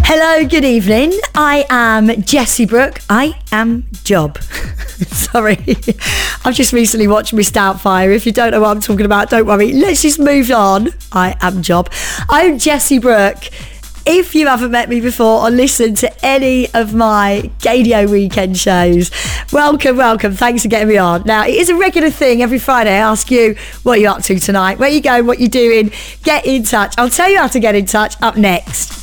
Hello, good evening. I am Jessie Brooke. I am Job. Sorry. I've just recently watched Miss Doubtfire. If you don't know what I'm talking about, don't worry. Let's just move on. I am Job. I'm Jessie Brooke. If you haven't met me before or listened to any of my Gadio weekend shows, welcome. Thanks for getting me on. Now, it is a regular thing every Friday. I ask you what you're up to tonight, where you going, what you're doing. Get in touch. I'll tell you how to get in touch up next.